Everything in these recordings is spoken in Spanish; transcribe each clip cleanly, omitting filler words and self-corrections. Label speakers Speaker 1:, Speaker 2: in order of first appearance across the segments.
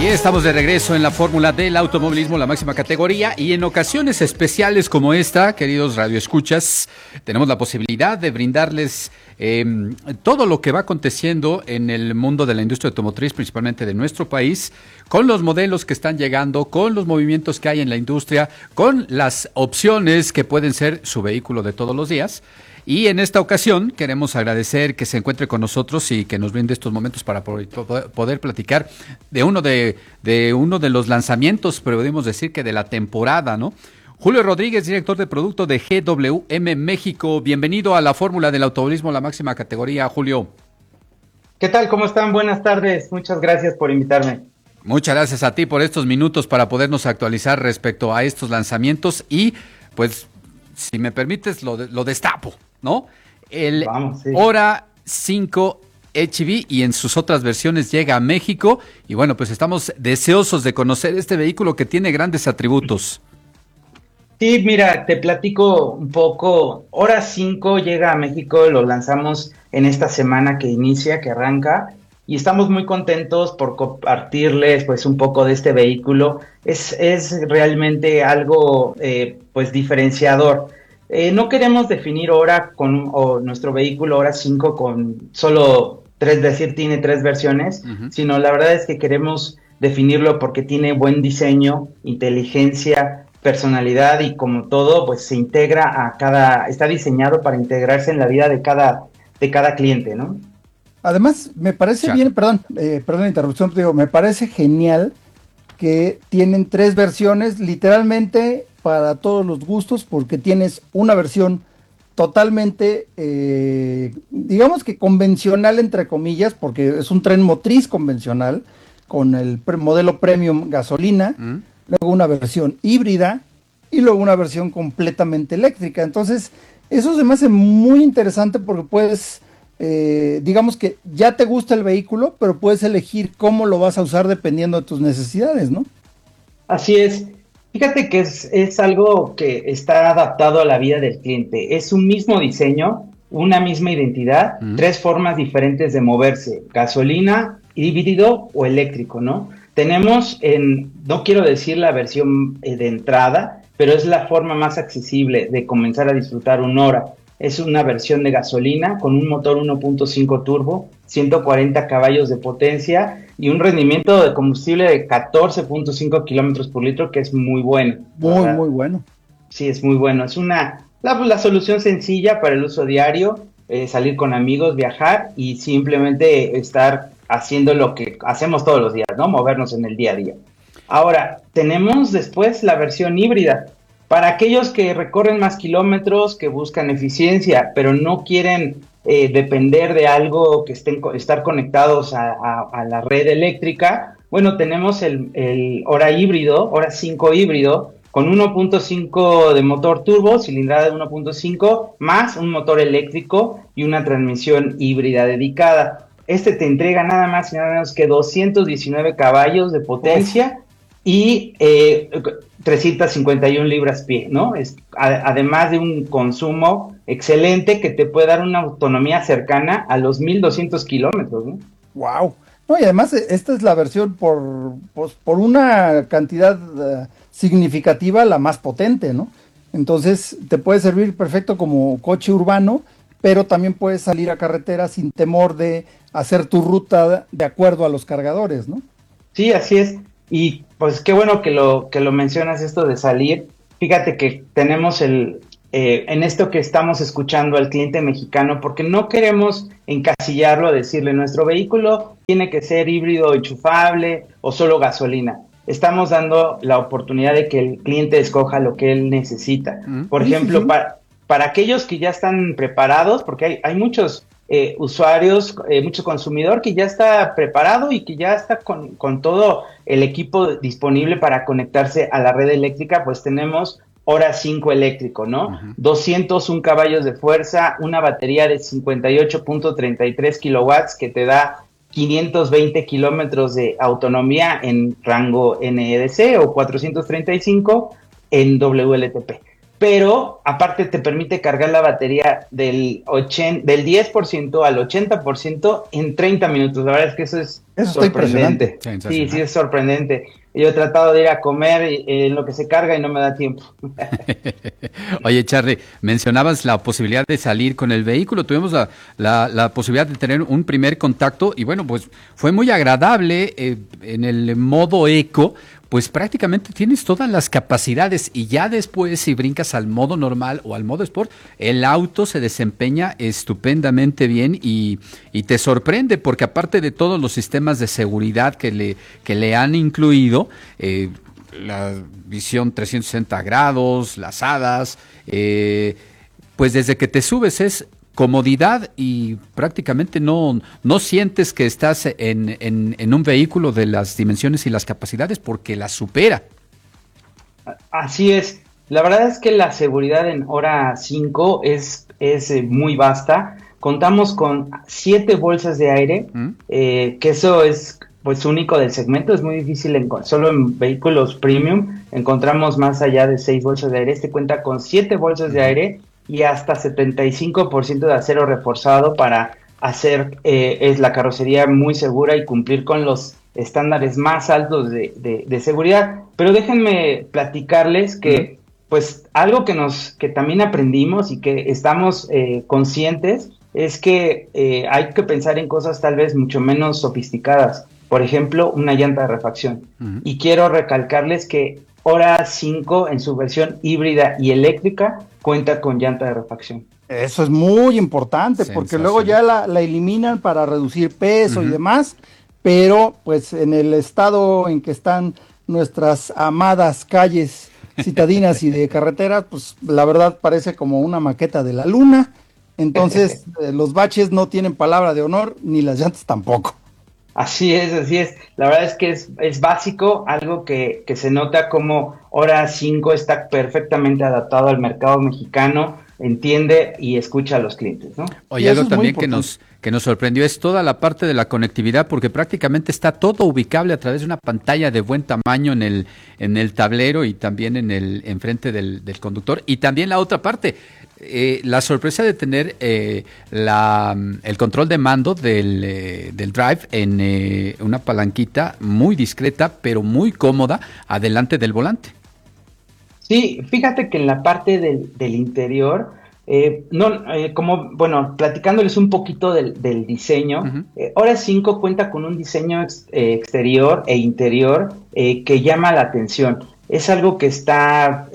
Speaker 1: Bien, estamos de regreso en la fórmula del automovilismo, la máxima categoría, y en ocasiones especiales como esta, queridos radioescuchas, tenemos la posibilidad de brindarles todo lo que va aconteciendo en el mundo de la industria automotriz, principalmente de nuestro país, con los modelos que están llegando, con los movimientos que hay en la industria, con las opciones que pueden ser su vehículo de todos los días. Y en esta ocasión queremos agradecer que se encuentre con nosotros y que nos brinde estos momentos para poder platicar de uno de los lanzamientos, podemos decir que de la temporada, ¿no? Julio Rodríguez, director de producto de GWM México. Bienvenido a la fórmula del automovilismo, la máxima categoría, Julio.
Speaker 2: ¿Qué tal? ¿Cómo están? Buenas tardes. Muchas gracias por invitarme.
Speaker 1: Muchas gracias a ti por estos minutos para podernos actualizar respecto a estos lanzamientos y, pues, si me permites, lo destapo, ¿no? El Hora 5 HV y en sus otras versiones llega a México y bueno, pues estamos deseosos de conocer este vehículo que tiene grandes atributos.
Speaker 2: Sí, mira, te platico un poco. Hora 5 llega a México, lo lanzamos en esta semana que inicia, que arranca, y estamos muy contentos por compartirles pues un poco de este vehículo. Es realmente algo pues diferenciador. No queremos definir Hora o nuestro vehículo Hora 5 con solo tiene tres versiones, sino la verdad es que queremos definirlo porque tiene buen diseño, inteligencia, personalidad y como todo, pues se integra está diseñado para integrarse en la vida de cada cliente, ¿no?
Speaker 3: Además, me parece bien, perdón la interrupción, digo, me parece genial que tienen tres versiones, literalmente para todos los gustos, porque tienes una versión totalmente, digamos que convencional, entre comillas, porque es un tren motriz convencional, con el modelo Premium gasolina, luego una versión híbrida, y luego una versión completamente eléctrica. Entonces, eso se me hace muy interesante porque puedes, digamos que ya te gusta el vehículo, pero puedes elegir cómo lo vas a usar dependiendo de tus necesidades, ¿no?
Speaker 2: Así es. Fíjate que es algo que está adaptado a la vida del cliente. Es un mismo diseño, una misma identidad, tres formas diferentes de moverse: gasolina, híbrido o eléctrico, ¿no? Tenemos no quiero decir la versión de entrada, pero es la forma más accesible de comenzar a disfrutar un Hora. Es una versión de gasolina con un motor 1.5 turbo, 140 caballos de potencia y un rendimiento de combustible de 14.5 kilómetros por litro, que es muy bueno.
Speaker 3: Muy bueno.
Speaker 2: Sí, es muy bueno. Es la solución sencilla para el uso diario, salir con amigos, viajar y simplemente estar haciendo lo que hacemos todos los días, ¿no? Movernos en el día a día. Ahora, tenemos después la versión híbrida. Para aquellos que recorren más kilómetros, que buscan eficiencia, pero no quieren depender de algo que estar conectados a la red eléctrica, bueno, tenemos el Hora híbrido, Hora 5 híbrido, con 1.5 de motor turbo, cilindrada de 1.5, más un motor eléctrico y una transmisión híbrida dedicada. Te entrega nada más y nada menos que 219 caballos de potencia y 351 libras-pie, ¿no? Además de un consumo excelente que te puede dar una autonomía cercana a los 1,200 kilómetros, ¿no?
Speaker 3: ¡Wow! No, y además esta es la versión por una cantidad significativa la más potente, ¿no? Entonces te puede servir perfecto como coche urbano, pero también puedes salir a carretera sin temor de hacer tu ruta de acuerdo a los cargadores, ¿no?
Speaker 2: Sí, así es. Y pues qué bueno que lo mencionas, esto de salir. Fíjate que tenemos en esto que estamos escuchando al cliente mexicano, porque no queremos encasillarlo a decirle nuestro vehículo tiene que ser híbrido enchufable o solo gasolina. Estamos dando la oportunidad de que el cliente escoja lo que él necesita. Por ejemplo, para aquellos que ya están preparados, porque hay muchos usuarios, mucho consumidor que ya está preparado y que ya está con todo el equipo disponible para conectarse a la red eléctrica, pues tenemos Hora 5 eléctrico, ¿no? 201 caballos de fuerza, una batería de 58.33 kilowatts que te da 520 kilómetros de autonomía en rango NEDC o 435 en WLTP. pero aparte te permite cargar la batería del 10% al 80% en 30 minutos. La verdad es que eso es sorprendente. Sí, es sorprendente. Yo he tratado de ir a comer en lo que se carga y no me da tiempo.
Speaker 1: Oye, Charly, mencionabas la posibilidad de salir con el vehículo. Tuvimos la posibilidad de tener un primer contacto y bueno, pues fue muy agradable en el modo eco. Pues prácticamente tienes todas las capacidades y ya después si brincas al modo normal o al modo Sport, el auto se desempeña estupendamente bien y te sorprende porque aparte de todos los sistemas de seguridad que le han incluido, la visión 360 grados, las hadas, pues desde que te subes es comodidad y prácticamente no sientes que estás en un vehículo de las dimensiones y las capacidades porque las supera.
Speaker 2: Así es. La verdad es que la seguridad en hora 5 es muy vasta. Contamos con 7 bolsas de aire, que eso es pues único del segmento. Es muy difícil, solo en vehículos premium encontramos más allá de 6 bolsas de aire. Este cuenta con 7 bolsas de aire y hasta 75% de acero reforzado para hacer es la carrocería muy segura y cumplir con los estándares más altos de seguridad. Pero déjenme platicarles que pues algo que también aprendimos y que estamos conscientes es que hay que pensar en cosas tal vez mucho menos sofisticadas. Por ejemplo, una llanta de refacción. Y quiero recalcarles que Hora 5 en su versión híbrida y eléctrica cuenta con llanta de refacción.
Speaker 3: Eso es muy importante porque luego ya la eliminan para reducir peso y demás, pero pues en el estado en que están nuestras amadas calles citadinas y de carreteras, pues la verdad parece como una maqueta de la luna. Entonces los baches no tienen palabra de honor ni las llantas tampoco.
Speaker 2: Así es. La verdad es que es básico, algo que se nota como Hora 5 está perfectamente adaptado al mercado mexicano, entiende y escucha a los clientes, ¿no?
Speaker 1: Oye, algo también que nos sorprendió es toda la parte de la conectividad, porque prácticamente está todo ubicable a través de una pantalla de buen tamaño en el tablero y también enfrente del conductor. Y también la otra parte, la sorpresa de tener el control de mando del drive en una palanquita muy discreta, pero muy cómoda, adelante del volante.
Speaker 2: Sí, fíjate que en la parte del interior, platicándoles un poquito del diseño, Hora 5 cuenta con un diseño exterior e interior que llama la atención. Es algo que está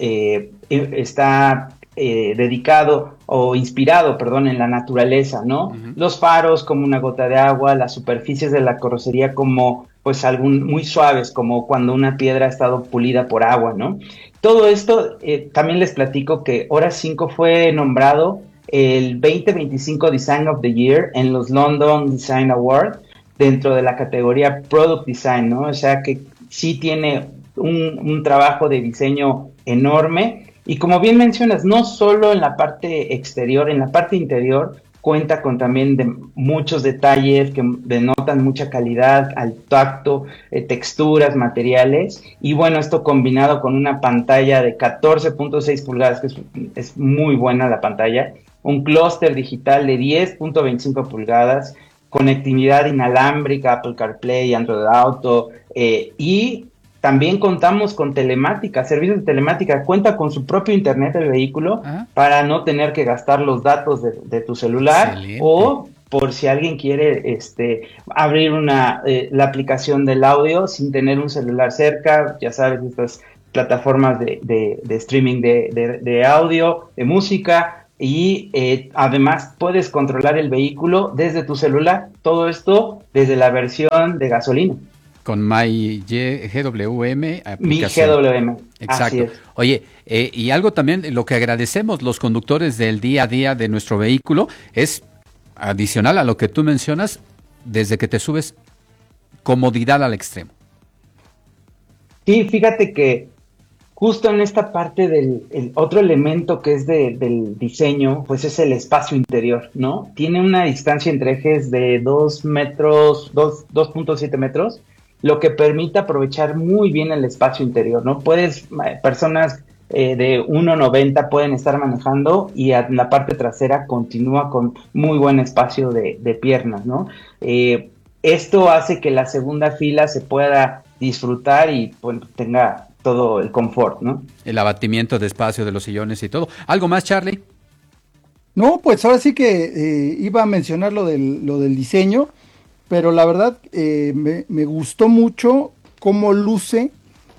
Speaker 2: dedicado o inspirado, en la naturaleza, ¿no? Los faros como una gota de agua, las superficies de la carrocería como pues muy suaves, como cuando una piedra ha estado pulida por agua, ¿no? Todo esto, también les platico que Hora 5 fue nombrado el 2025 Design of the Year en los London Design Awards dentro de la categoría Product Design, ¿no? O sea que sí tiene un trabajo de diseño enorme. Y como bien mencionas, no solo en la parte exterior, en la parte interior cuenta con también de muchos detalles que denotan mucha calidad al tacto, texturas, materiales. Y bueno, esto combinado con una pantalla de 14.6 pulgadas, que es muy buena la pantalla, un clúster digital de 10.25 pulgadas, conectividad inalámbrica, Apple CarPlay, Android Auto, y también contamos con telemática, servicios de telemática. Cuenta con su propio internet del vehículo para no tener que gastar los datos de tu celular. Excelente. O por si alguien quiere abrir la aplicación del audio sin tener un celular cerca, ya sabes, estas plataformas de streaming de audio, de música, y además puedes controlar el vehículo desde tu celular. Todo esto desde la versión de gasolina.
Speaker 1: Con MyGWM
Speaker 2: aplicación. Mi GWM.
Speaker 1: Exacto. Oye, y algo también, lo que agradecemos los conductores del día a día de nuestro vehículo es, adicional a lo que tú mencionas, desde que te subes, comodidad al extremo.
Speaker 2: Sí, fíjate que justo en esta parte el otro elemento que es del diseño, pues es el espacio interior, ¿no? Tiene una distancia entre ejes de 2.7 metros, lo que permite aprovechar muy bien el espacio interior, ¿no? Personas de 1.90 pueden estar manejando, y en la parte trasera continúa con muy buen espacio de piernas, ¿no? Esto hace que la segunda fila se pueda disfrutar y pues, tenga todo el confort, ¿no?
Speaker 1: El abatimiento de espacio de los sillones y todo. ¿Algo más, Charlie?
Speaker 3: No, pues ahora sí que iba a mencionar lo del diseño, pero la verdad me gustó mucho cómo luce,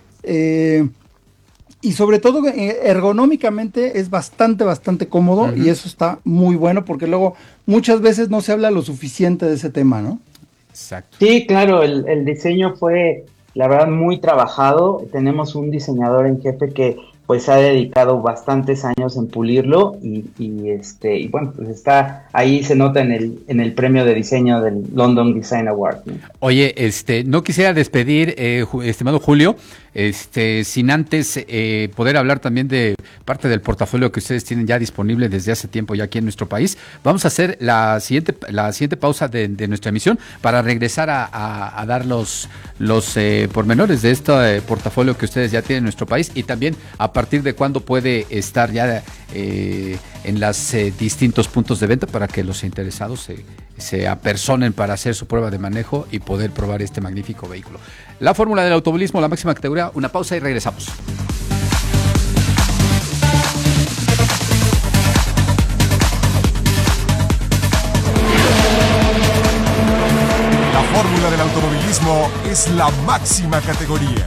Speaker 3: y sobre todo ergonómicamente es bastante cómodo. Uh-huh. Y eso está muy bueno, porque luego muchas veces no se habla lo suficiente de ese tema, ¿no?
Speaker 1: Exacto.
Speaker 2: Sí, claro, el diseño fue, la verdad, muy trabajado. Tenemos un diseñador en jefe que pues ha dedicado bastantes años en pulirlo, y bueno, pues está ahí, se nota en el premio de diseño del London Design Award, ¿no?
Speaker 1: Oye, no quisiera despedir, estimado Julio, sin antes poder hablar también de parte del portafolio que ustedes tienen ya disponible desde hace tiempo ya aquí en nuestro país. Vamos a hacer la siguiente pausa de nuestra emisión para regresar a dar los pormenores de este portafolio que ustedes ya tienen en nuestro país, y también a partir de cuándo puede estar ya en los distintos puntos de venta, para que los interesados se apersonen para hacer su prueba de manejo y poder probar este magnífico vehículo. La fórmula del automovilismo, la máxima categoría. Una pausa y regresamos.
Speaker 4: La fórmula del automovilismo es la máxima categoría.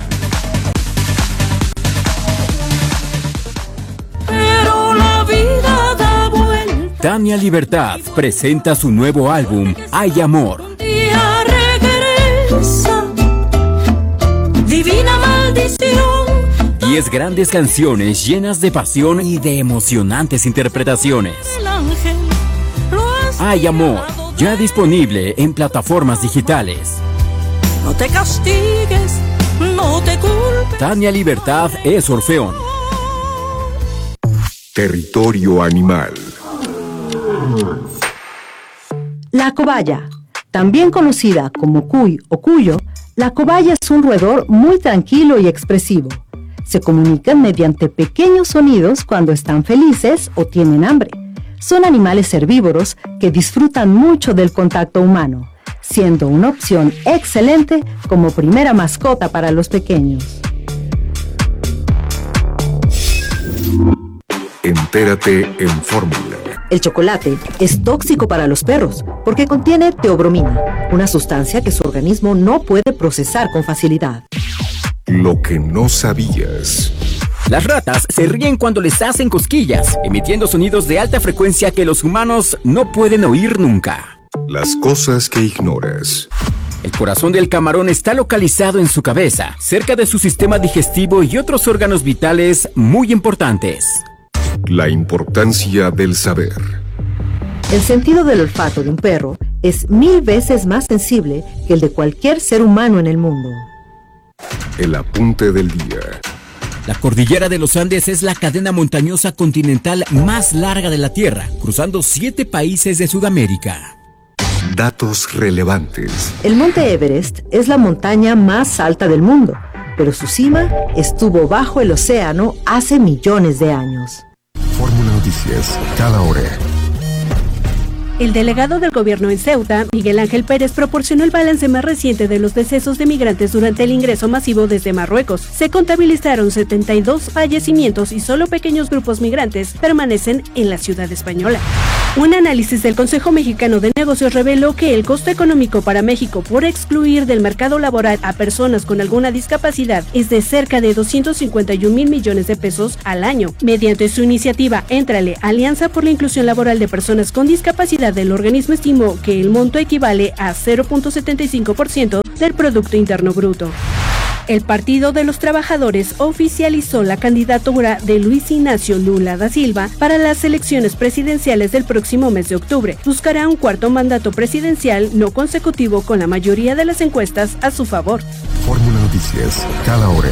Speaker 5: Pero la vida da vuelta.
Speaker 6: Tania Libertad presenta su nuevo álbum, Hay Amor.
Speaker 5: Un día regresa, divina maldición.
Speaker 6: 10 grandes canciones llenas de pasión y de emocionantes interpretaciones.
Speaker 5: El ángel lo ha
Speaker 6: Hay Amor, ya disponible en plataformas digitales.
Speaker 5: No te castigues, no te culpes.
Speaker 6: Tania Libertad es Orfeón.
Speaker 4: Territorio animal.
Speaker 7: La cobaya, también conocida como cuy o cuyo, la cobaya es un roedor muy tranquilo y expresivo. Se comunican mediante pequeños sonidos cuando están felices o tienen hambre. Son animales herbívoros que disfrutan mucho del contacto humano, siendo una opción excelente como primera mascota para los pequeños.
Speaker 4: Entérate en Fórmula.
Speaker 7: El chocolate es tóxico para los perros porque contiene teobromina, una sustancia que su organismo no puede procesar con facilidad.
Speaker 4: Lo que no sabías.
Speaker 6: Las ratas se ríen cuando les hacen cosquillas, emitiendo sonidos de alta frecuencia que los humanos no pueden oír nunca.
Speaker 4: Las cosas que ignoras.
Speaker 6: El corazón del camarón está localizado en su cabeza, cerca de su sistema digestivo y otros órganos vitales muy importantes.
Speaker 4: La importancia del saber.
Speaker 7: El sentido del olfato de un perro es 1000 veces más sensible que el de cualquier ser humano en el mundo.
Speaker 4: El apunte del día.
Speaker 6: La cordillera de los Andes es la cadena montañosa continental más larga de la Tierra, cruzando 7 países de Sudamérica.
Speaker 4: Datos relevantes.
Speaker 7: El monte Everest es la montaña más alta del mundo, pero su cima estuvo bajo el océano hace millones de años.
Speaker 4: Fórmula Noticias, cada hora.
Speaker 8: El delegado del gobierno en Ceuta, Miguel Ángel Pérez, proporcionó el balance más reciente de los decesos de migrantes durante el ingreso masivo desde Marruecos. Se contabilizaron 72 fallecimientos y solo pequeños grupos migrantes permanecen en la ciudad española. Un análisis del Consejo Mexicano de Negocios reveló que el costo económico para México por excluir del mercado laboral a personas con alguna discapacidad es de cerca de 251,000 millones de pesos al año. Mediante su iniciativa Éntrale, Alianza por la Inclusión Laboral de Personas con Discapacidad, el organismo estimó que el monto equivale a 0.75% del Producto Interno Bruto. El Partido de los Trabajadores oficializó la candidatura de Luis Ignacio Lula da Silva para las elecciones presidenciales del próximo mes de octubre. Buscará un cuarto mandato presidencial no consecutivo con la mayoría de las encuestas a su favor.
Speaker 4: Fórmula Noticias, cada hora.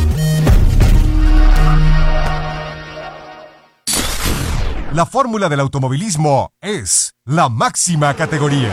Speaker 4: La fórmula del automovilismo es la máxima categoría.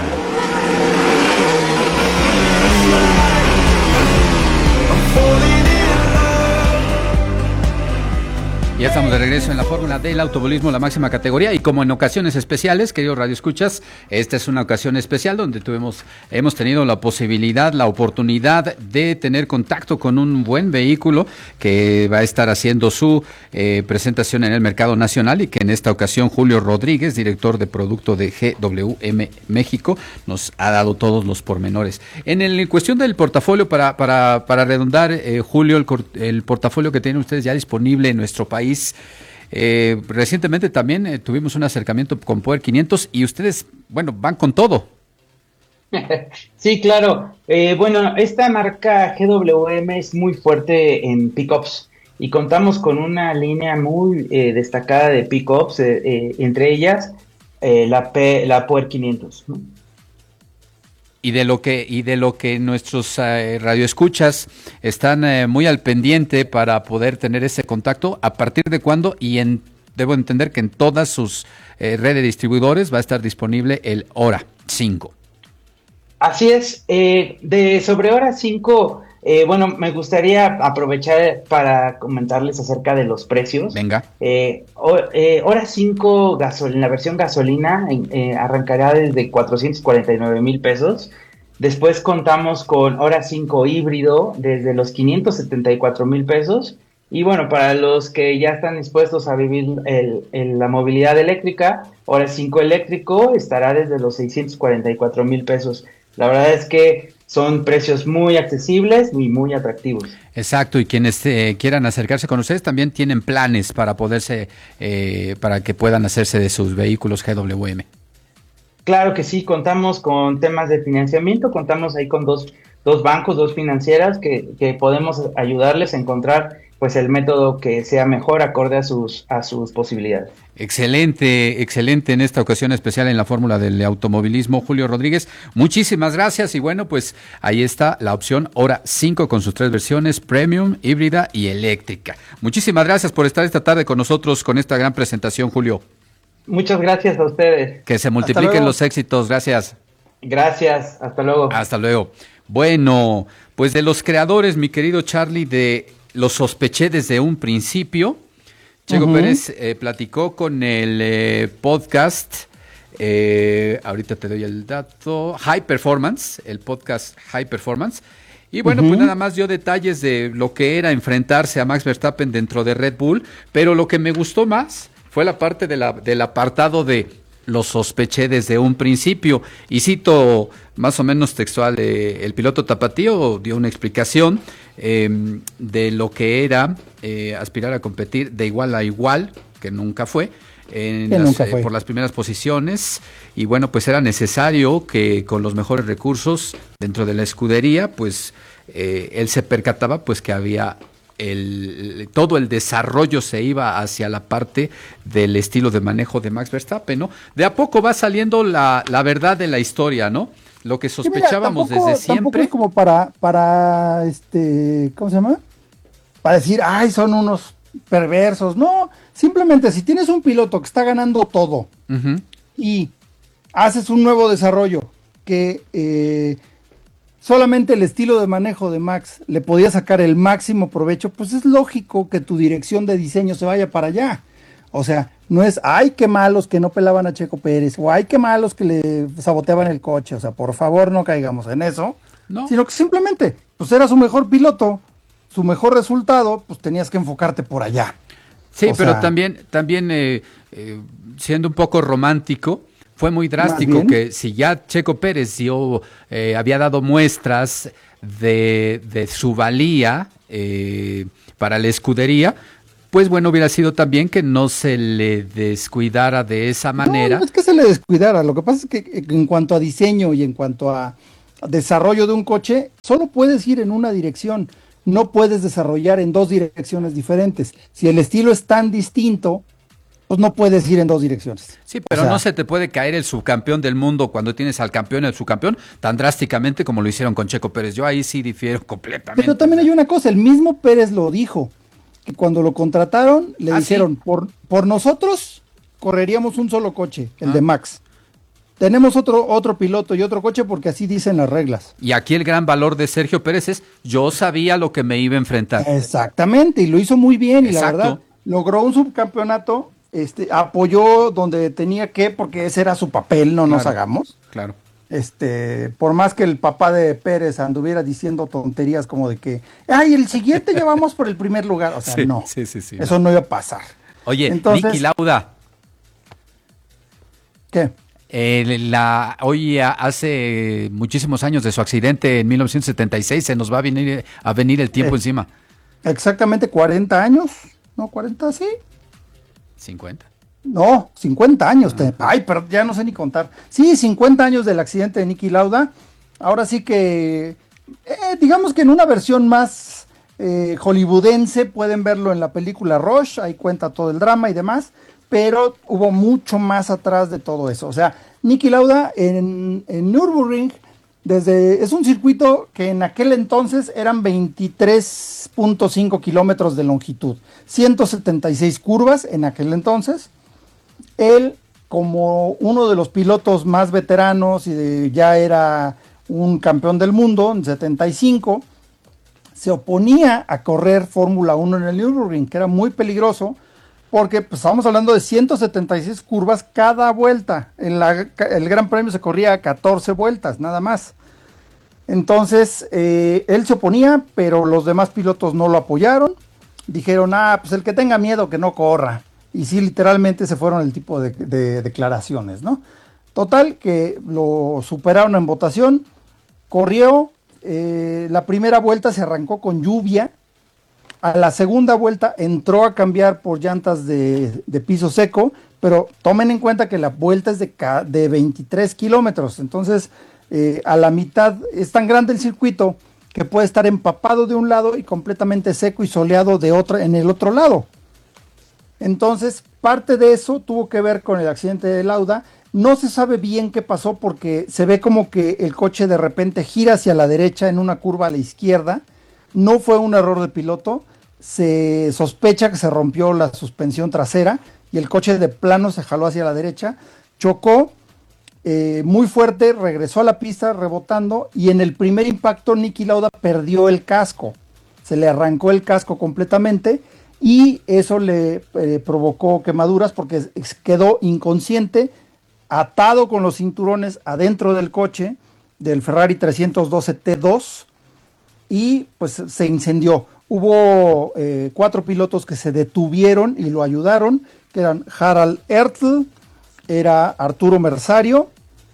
Speaker 1: Ya estamos de regreso en la fórmula del automovilismo, la máxima categoría, y como en ocasiones especiales, queridos radioescuchas, esta es una ocasión especial donde hemos tenido la posibilidad, la oportunidad de tener contacto con un buen vehículo que va a estar haciendo su presentación en el mercado nacional, y que en esta ocasión Julio Rodríguez, director de producto de GWM México, nos ha dado todos los pormenores. En cuestión del portafolio, para redondar, Julio, el portafolio que tienen ustedes ya disponible en nuestro país. Recientemente también tuvimos un acercamiento con Power 500 y ustedes, bueno, van con todo.
Speaker 2: Sí, claro. Bueno, esta marca GWM es muy fuerte en pickups y contamos con una línea muy destacada de pickups, entre ellas la Power 500, ¿no?
Speaker 1: Y de lo que nuestros radioescuchas están muy al pendiente para poder tener ese contacto, ¿a partir de cuándo? Y debo entender que en todas sus redes de distribuidores va a estar disponible el Hora 5.
Speaker 2: Así es. Sobre Hora 5, bueno, me gustaría aprovechar para comentarles acerca de los precios.
Speaker 1: Venga.
Speaker 2: Hora 5 la versión gasolina arrancará desde 449,000 pesos. Después contamos con Hora 5 híbrido desde los 574,000 pesos. Y bueno, para los que ya están dispuestos a vivir la movilidad eléctrica, Hora 5 eléctrico estará desde los 644,000 pesos. La verdad es que son precios muy accesibles y muy atractivos.
Speaker 1: Exacto, y quienes quieran acercarse con ustedes también tienen planes para para que puedan hacerse de sus vehículos GWM.
Speaker 2: Claro que sí, contamos con temas de financiamiento, contamos ahí con dos bancos, dos financieras que podemos ayudarles a encontrar pues el método que sea mejor acorde a sus posibilidades.
Speaker 1: Excelente en esta ocasión especial en la fórmula del automovilismo, Julio Rodríguez. Muchísimas gracias y bueno, pues ahí está la opción Hora 5 con sus 3 versiones, Premium, híbrida y eléctrica. Muchísimas gracias por estar esta tarde con nosotros con esta gran presentación, Julio.
Speaker 2: Muchas gracias a ustedes.
Speaker 1: Que se multipliquen los éxitos, gracias.
Speaker 2: Gracias, hasta luego.
Speaker 1: Hasta luego. Bueno, pues de los creadores, mi querido Charlie, de Lo sospeché desde un principio, Checo Pérez platicó con el podcast, ahorita te doy el dato, High Performance, el podcast High Performance, y bueno, pues nada más dio detalles de lo que era enfrentarse a Max Verstappen dentro de Red Bull, pero lo que me gustó más fue la parte del apartado de lo sospeché desde un principio, y cito más o menos textual, el piloto tapatío dio una explicación de lo que era aspirar a competir de igual a igual, que nunca fue, por las primeras posiciones, y bueno, pues era necesario que con los mejores recursos dentro de la escudería, pues él se percataba pues que había todo el desarrollo se iba hacia la parte del estilo de manejo de Max Verstappen, ¿no? De a poco va saliendo la verdad de la historia, ¿no? Lo que sospechábamos desde siempre.
Speaker 3: Tampoco es como para ¿cómo se llama? Para decir, ay, son unos perversos. No, simplemente si tienes un piloto que está ganando todo y haces un nuevo desarrollo que solamente el estilo de manejo de Max le podía sacar el máximo provecho, pues es lógico que tu dirección de diseño se vaya para allá. O sea, no es, ay, qué malos que no pelaban a Checo Pérez, o ay, qué malos que le saboteaban el coche. O sea, por favor, no caigamos en eso. No. Sino que simplemente, pues era su mejor piloto, su mejor resultado, pues tenías que enfocarte por allá.
Speaker 1: Sí, pero también siendo un poco romántico, fue muy drástico que si ya Checo Pérez había dado muestras de su valía para la escudería, pues bueno, hubiera sido también que no se le descuidara de esa manera.
Speaker 3: No es que se le descuidara, lo que pasa es que en cuanto a diseño y en cuanto a desarrollo de un coche, solo puedes ir en una dirección, no puedes desarrollar en dos direcciones diferentes. Si el estilo es tan distinto, pues no puedes ir en dos direcciones.
Speaker 1: Sí, pero no se te puede caer el subcampeón del mundo cuando tienes al campeón y al subcampeón tan drásticamente como lo hicieron con Checo Pérez. Yo ahí sí difiero completamente.
Speaker 3: Pero también hay una cosa, el mismo Pérez lo dijo, que cuando lo contrataron le dijeron, ¿sí? por nosotros correríamos un solo coche, el de Max. Tenemos otro piloto y otro coche porque así dicen las reglas.
Speaker 1: Y aquí el gran valor de Sergio Pérez es, yo sabía lo que me iba a enfrentar.
Speaker 3: Exactamente, y lo hizo muy bien. Exacto. Y la verdad, logró un subcampeonato, apoyó donde tenía que, porque ese era su papel, no nos hagamos.
Speaker 1: Claro.
Speaker 3: Por más que el papá de Pérez anduviera diciendo tonterías como de que, ay, el siguiente ya vamos por el primer lugar. O sea,
Speaker 1: Sí,
Speaker 3: no.
Speaker 1: sí.
Speaker 3: Eso no iba a pasar.
Speaker 1: Oye,
Speaker 3: Entonces,
Speaker 1: Niki Lauda.
Speaker 3: ¿Qué?
Speaker 1: Hoy hace muchísimos años de su accidente en 1976, se nos va a venir el tiempo encima.
Speaker 3: Exactamente 40 años. ¿No, 40 sí?
Speaker 1: 50.
Speaker 3: No, 50 años. Ay, pero ya no sé ni contar. Sí, 50 años del accidente de Niki Lauda. Ahora sí que, digamos que en una versión más hollywoodense, pueden verlo en la película Rush, ahí cuenta todo el drama y demás, pero hubo mucho más atrás de todo eso. O sea, Niki Lauda en Nürburgring, es un circuito que en aquel entonces eran 23.5 kilómetros de longitud, 176 curvas en aquel entonces. Él, como uno de los pilotos más veteranos y ya era un campeón del mundo en 75, se oponía a correr Fórmula 1 en el Nürburgring, que era muy peligroso, porque pues, estábamos hablando de 176 curvas cada vuelta. El Gran Premio se corría a 14 vueltas, nada más. Entonces, él se oponía, pero los demás pilotos no lo apoyaron. Dijeron, pues el que tenga miedo que no corra. Y sí, literalmente se fueron el tipo de declaraciones, ¿no? Total, que lo superaron en votación, corrió, la primera vuelta se arrancó con lluvia, a la segunda vuelta entró a cambiar por llantas de piso seco, pero tomen en cuenta que la vuelta es de 23 kilómetros, entonces a la mitad es tan grande el circuito que puede estar empapado de un lado y completamente seco y soleado en el otro lado. Entonces, parte de eso tuvo que ver con el accidente de Lauda. No se sabe bien qué pasó porque se ve como que el coche de repente gira hacia la derecha en una curva a la izquierda. No fue un error de piloto. Se sospecha que se rompió la suspensión trasera y el coche de plano se jaló hacia la derecha. Chocó muy fuerte, regresó a la pista rebotando y en el primer impacto Niki Lauda perdió el casco. Se le arrancó el casco completamente. Y eso le provocó quemaduras porque quedó inconsciente, atado con los cinturones adentro del coche del Ferrari 312 T2 y pues se incendió. Hubo 4 pilotos que se detuvieron y lo ayudaron, que eran Harald Ertl, era Arturo Merzario,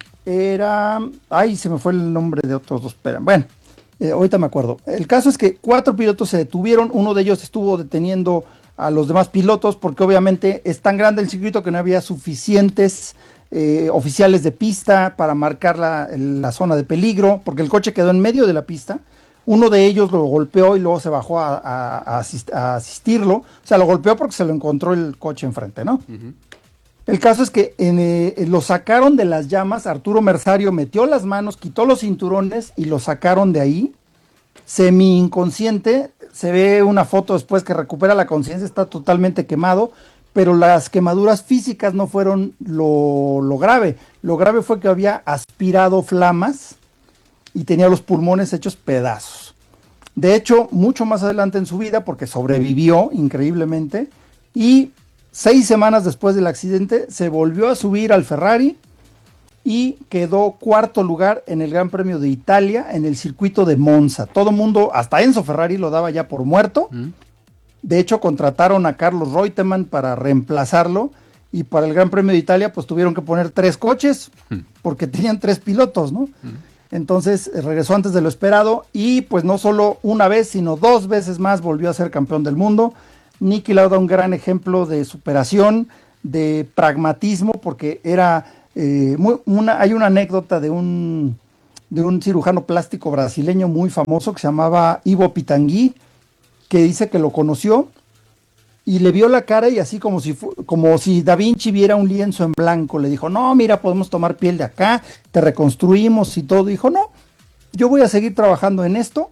Speaker 3: se me fue el nombre de otros dos, espera, bueno. Ahorita me acuerdo. El caso es que 4 pilotos se detuvieron, uno de ellos estuvo deteniendo a los demás pilotos porque obviamente es tan grande el circuito que no había suficientes oficiales de pista para marcar la zona de peligro, porque el coche quedó en medio de la pista. Uno de ellos lo golpeó y luego se bajó a asistirlo. O sea, lo golpeó porque se lo encontró el coche enfrente, ¿no? Uh-huh. El caso es que lo sacaron de las llamas. Arturo Merzario metió las manos, quitó los cinturones y lo sacaron de ahí. Semi inconsciente, se ve una foto después que recupera la conciencia, está totalmente quemado, pero las quemaduras físicas no fueron lo grave. Lo grave fue que había aspirado flamas y tenía los pulmones hechos pedazos. De hecho, mucho más adelante en su vida, porque sobrevivió increíblemente, y 6 semanas después del accidente se volvió a subir al Ferrari y quedó 4º lugar en el Gran Premio de Italia en el circuito de Monza. Todo mundo, hasta Enzo Ferrari lo daba ya por muerto. De hecho, contrataron a Carlos Reutemann para reemplazarlo y para el Gran Premio de Italia pues tuvieron que poner 3 coches porque tenían 3 pilotos, ¿no? Entonces regresó antes de lo esperado y pues no solo una vez, sino 2 veces más volvió a ser campeón del mundo. Niki Lauda, un gran ejemplo de superación, de pragmatismo, porque era hay una anécdota de un cirujano plástico brasileño muy famoso que se llamaba Ivo Pitangui, que dice que lo conoció y le vio la cara y así como si Da Vinci viera un lienzo en blanco, le dijo, no, mira, podemos tomar piel de acá, te reconstruimos y todo. Dijo, no, yo voy a seguir trabajando en esto,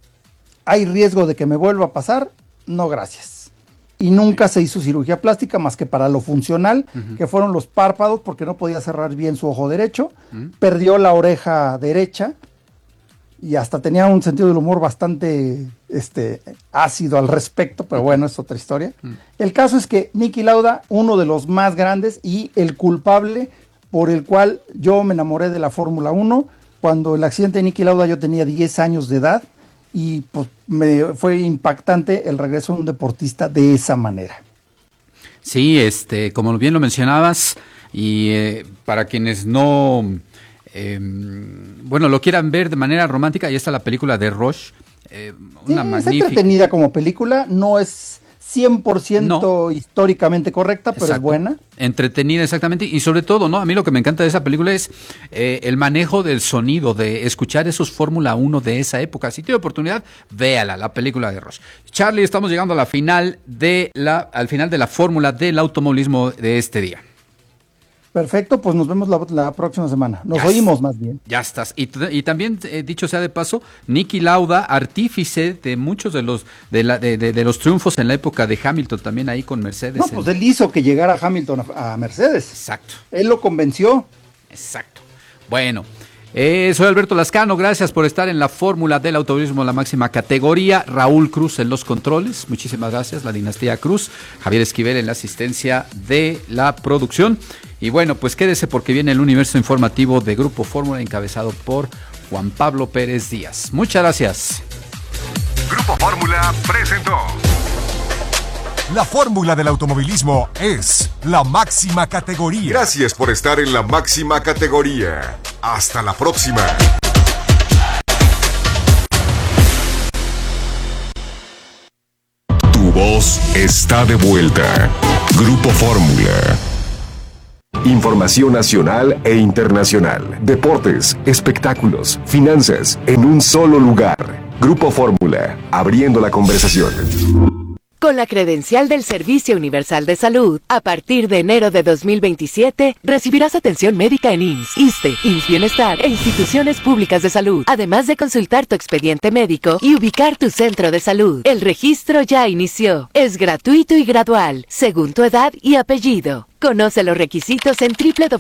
Speaker 3: hay riesgo de que me vuelva a pasar, no gracias. Y nunca se hizo cirugía plástica más que para lo funcional, que fueron los párpados, porque no podía cerrar bien su ojo derecho, perdió la oreja derecha y hasta tenía un sentido del humor bastante ácido al respecto, pero bueno, es otra historia. El caso es que Niki Lauda, uno de los más grandes y el culpable por el cual yo me enamoré de la Fórmula 1, cuando el accidente de Niki Lauda yo tenía 10 años de edad, y pues me fue impactante el regreso de un deportista de esa manera.
Speaker 1: Sí, como bien lo mencionabas, y para quienes no, lo quieran ver de manera romántica, ahí está la película de Rush, una
Speaker 3: sí,
Speaker 1: magnífica.
Speaker 3: Es entretenida como película, no es 100% históricamente correcta, pero
Speaker 1: Exacto.
Speaker 3: es buena.
Speaker 1: Entretenida, exactamente, y sobre todo, ¿no? A mí lo que me encanta de esa película es el manejo del sonido, de escuchar esos Fórmula 1 de esa época. Si tiene oportunidad, véala, la película de Rush. Charlie, estamos llegando a al final de la fórmula del automovilismo de este día.
Speaker 3: Perfecto, pues nos vemos la próxima semana. Nos oímos más bien.
Speaker 1: Ya estás. Y también, dicho sea de paso, Niki Lauda, artífice de muchos de los triunfos en la época de Hamilton, también ahí con Mercedes.
Speaker 3: No, pues él hizo que llegara Hamilton a Mercedes.
Speaker 1: Exacto.
Speaker 3: Él lo convenció.
Speaker 1: Exacto. Bueno, soy Alberto Lascano, gracias por estar en la fórmula del automovilismo en la máxima categoría. Raúl Cruz en los controles, muchísimas gracias, la dinastía Cruz. Javier Esquivel en la asistencia de la producción. Y bueno, pues quédese porque viene el universo informativo de Grupo Fórmula encabezado por Juan Pablo Pérez Díaz. Muchas gracias.
Speaker 4: Grupo Fórmula presentó. La fórmula del automovilismo es la máxima categoría. Gracias por estar en la máxima categoría. Hasta la próxima. Tu voz está de vuelta. Grupo Fórmula. Información nacional e internacional. Deportes, espectáculos, finanzas, en un solo lugar. Grupo Fórmula, abriendo la conversación.
Speaker 9: Con la credencial del Servicio Universal de Salud, a partir de enero de 2027, recibirás atención médica en IMSS, ISSSTE, IMSS Bienestar e instituciones públicas de salud, además de consultar tu expediente médico y ubicar tu centro de salud. El registro ya inició. Es gratuito y gradual, según tu edad y apellido. Conoce los requisitos en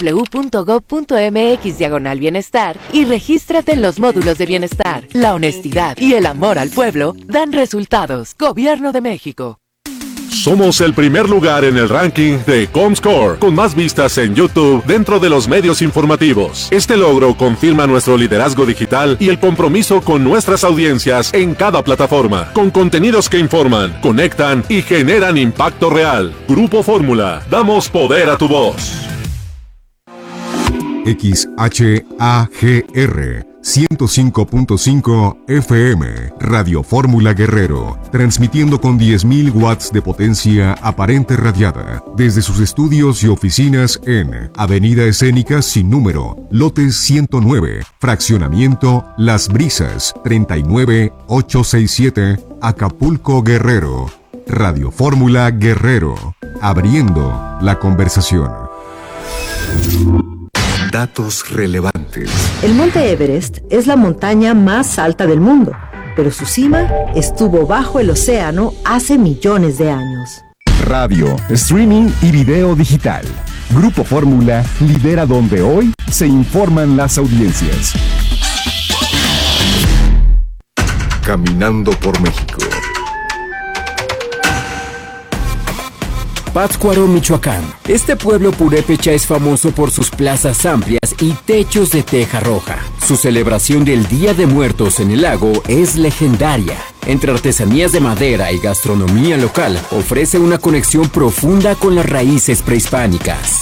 Speaker 9: www.gov.mx/bienestar y regístrate en los módulos de bienestar. La honestidad y el amor al pueblo dan resultados. Gobierno de México.
Speaker 10: Somos el primer lugar en el ranking de Comscore, con más vistas en YouTube dentro de los medios informativos. Este logro confirma nuestro liderazgo digital y el compromiso con nuestras audiencias en cada plataforma, con contenidos que informan, conectan y generan impacto real. Grupo Fórmula, damos poder a tu voz.
Speaker 4: XHAGR 105.5 FM, Radio Fórmula Guerrero, transmitiendo con 10.000 watts de potencia aparente radiada, desde sus estudios y oficinas en Avenida Escénica sin número, lote 109, fraccionamiento Las Brisas, 39867, Acapulco, Guerrero. Radio Fórmula Guerrero, abriendo la conversación. Datos relevantes.
Speaker 7: El Monte Everest es la montaña más alta del mundo, pero su cima estuvo bajo el océano hace millones de años.
Speaker 11: Radio, streaming y video digital. Grupo Fórmula lidera donde hoy se informan las audiencias.
Speaker 4: Caminando por México.
Speaker 6: Pátzcuaro, Michoacán. Este pueblo purépecha es famoso por sus plazas amplias y techos de teja roja. Su celebración del Día de Muertos en el lago es legendaria. Entre artesanías de madera y gastronomía local, ofrece una conexión profunda con las raíces prehispánicas.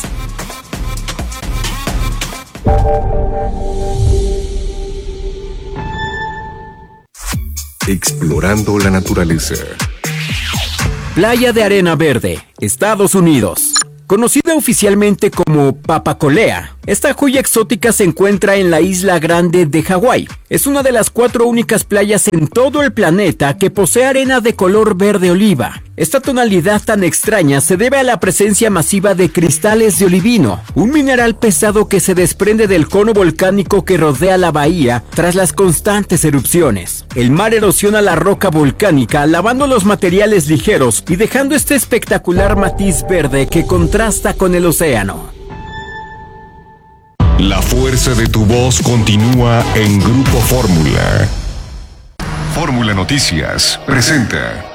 Speaker 4: Explorando la naturaleza.
Speaker 6: Playa de Arena Verde, Estados Unidos. Conocida oficialmente como Papacolea, esta joya exótica se encuentra en la Isla Grande de Hawái. Es una de las 4 únicas playas en todo el planeta que posee arena de color verde oliva. Esta tonalidad tan extraña se debe a la presencia masiva de cristales de olivino, un mineral pesado que se desprende del cono volcánico que rodea la bahía tras las constantes erupciones. El mar erosiona la roca volcánica, lavando los materiales ligeros y dejando este espectacular matiz verde que contrasta con el océano.
Speaker 4: La fuerza de tu voz continúa en Grupo Fórmula. Fórmula Noticias presenta.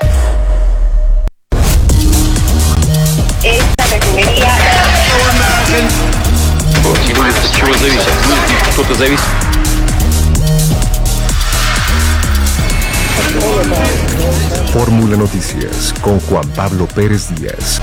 Speaker 12: Esta refinería.
Speaker 11: Fórmula Noticias con Juan Pablo Pérez Díaz.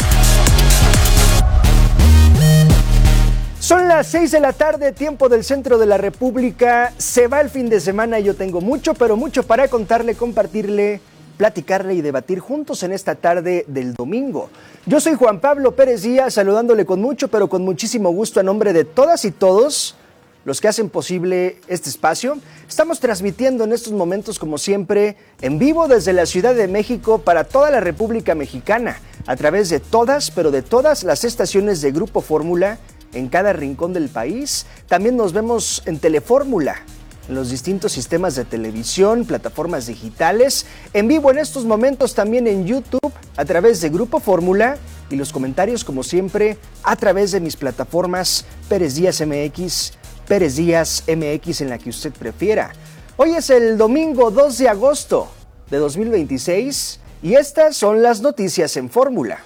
Speaker 13: Son las 6 de la tarde, tiempo del centro de la República. Se va el fin de semana y yo tengo mucho, pero mucho para contarle, compartirle, platicarle y debatir juntos en esta tarde del domingo. Yo soy Juan Pablo Pérez Díaz, saludándole con mucho, pero con muchísimo gusto a nombre de todas y todos los que hacen posible este espacio. Estamos transmitiendo en estos momentos, como siempre, en vivo desde la Ciudad de México para toda la República Mexicana, a través de todas, pero de todas las estaciones de Grupo Fórmula, en cada rincón del país. También nos vemos en Telefórmula, en los distintos sistemas de televisión, plataformas digitales, en vivo en estos momentos también en YouTube, a través de Grupo Fórmula, y los comentarios, como siempre, a través de mis plataformas Pérez Díaz MX, Pérez Díaz MX, en la que usted prefiera. Hoy es el domingo 2 de agosto de 2026 y estas son las noticias en Fórmula.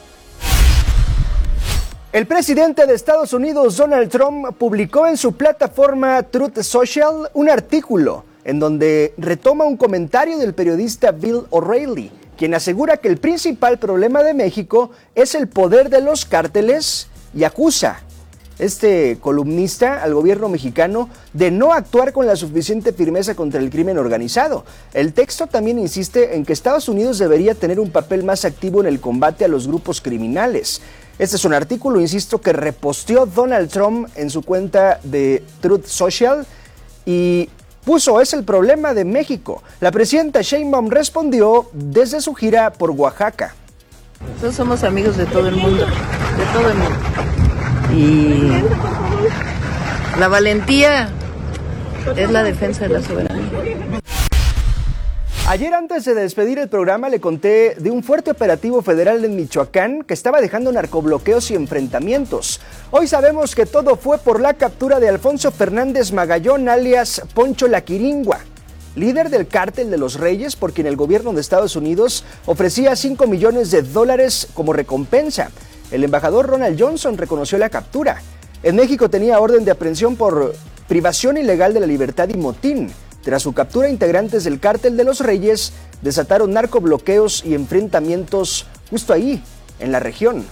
Speaker 13: El presidente de Estados Unidos, Donald Trump, publicó en su plataforma Truth Social un artículo en donde retoma un comentario del periodista Bill O'Reilly, quien asegura que el principal problema de México es el poder de los cárteles y acusa este columnista al gobierno mexicano de no actuar con la suficiente firmeza contra el crimen organizado. El texto también insiste en que Estados Unidos debería tener un papel más activo en el combate a los grupos criminales. Este es un artículo, insisto, que reposteó Donald Trump en su cuenta de Truth Social y puso: es el problema de México. La presidenta Sheinbaum respondió desde su gira por Oaxaca.
Speaker 14: Nosotros somos amigos de todo el mundo, y la valentía es la defensa de la soberanía.
Speaker 13: Ayer, antes de despedir el programa, le conté de un fuerte operativo federal en Michoacán que estaba dejando narcobloqueos y enfrentamientos. Hoy sabemos que todo fue por la captura de Alfonso Fernández Magallón, alias Poncho La Quiringua, líder del cártel de los Reyes, por quien el gobierno de Estados Unidos ofrecía $5 millones como recompensa. El embajador Ronald Johnson reconoció la captura. En México tenía orden de aprehensión por privación ilegal de la libertad y motín. Tras su captura, integrantes del cártel de los Reyes desataron narcobloqueos y enfrentamientos justo ahí, en la región.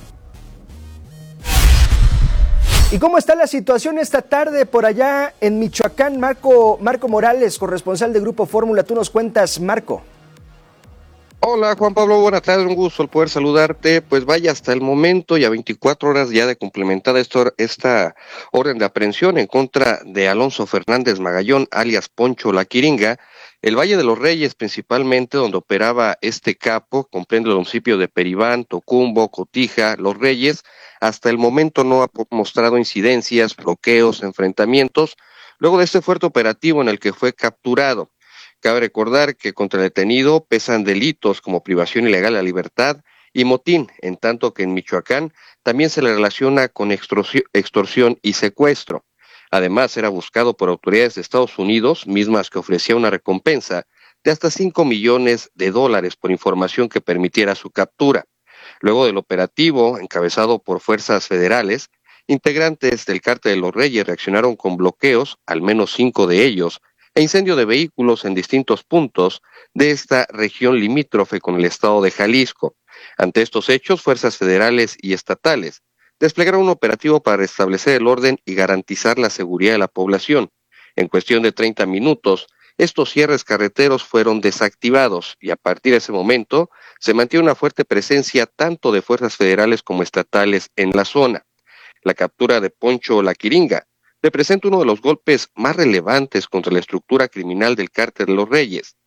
Speaker 13: ¿Y cómo está la situación esta tarde por allá en Michoacán? Marco Morales, corresponsal de Grupo Fórmula, tú nos cuentas, Marco.
Speaker 15: Hola Juan Pablo, buenas tardes, un gusto el poder saludarte. Pues vaya, hasta el momento y a 24 horas ya de complementada esta orden de aprehensión en contra de Alonso Fernández Magallón, alias Poncho La Quiringa, el Valle de los Reyes principalmente, donde operaba este capo, comprende el municipio de Peribán, Tocumbo, Cotija, Los Reyes. Hasta el momento no ha mostrado incidencias, bloqueos, enfrentamientos, luego de este fuerte operativo en el que fue capturado. Cabe recordar que contra el detenido pesan delitos como privación ilegal de la libertad y motín, en tanto que en Michoacán también se le relaciona con extorsión y secuestro. Además, era buscado por autoridades de Estados Unidos, mismas que ofrecía una recompensa de hasta $5 millones por información que permitiera su captura. Luego del operativo, encabezado por fuerzas federales, integrantes del Cártel de los Reyes reaccionaron con bloqueos, al menos 5 de ellos, e incendio de vehículos en distintos puntos de esta región limítrofe con el estado de Jalisco. Ante estos hechos, fuerzas federales y estatales desplegaron un operativo para restablecer el orden y garantizar la seguridad de la población. En cuestión de 30 minutos, estos cierres carreteros fueron desactivados y a partir de ese momento se mantiene una fuerte presencia tanto de fuerzas federales como estatales en la zona. La captura de Poncho La Quiringa representa uno de los golpes más relevantes contra la estructura criminal del Cártel de los Reyes.